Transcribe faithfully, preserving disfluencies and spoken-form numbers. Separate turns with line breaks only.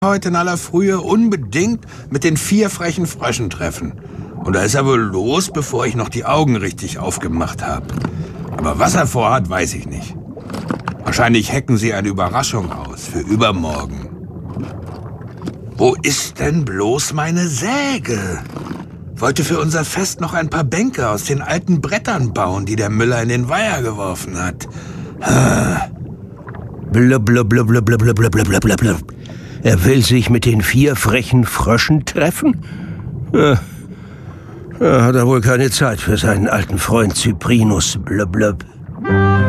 heute in aller Frühe unbedingt mit den vier frechen Fröschen treffen. Und da ist er wohl los, bevor ich noch die Augen richtig aufgemacht habe. Aber was er vorhat, weiß ich nicht. Wahrscheinlich hacken sie eine Überraschung aus für übermorgen. Wo ist denn bloß meine Säge? Wollte für unser Fest noch ein paar Bänke aus den alten Brettern bauen, die der Müller in den Weiher geworfen hat.
Blub, blub, blub, blub, blub, blub, blub, blub, blub, blub. Er will sich mit den vier frechen Fröschen treffen? Ja. Ja, hat er wohl keine Zeit für seinen alten Freund Cyprinus. Blub, blub.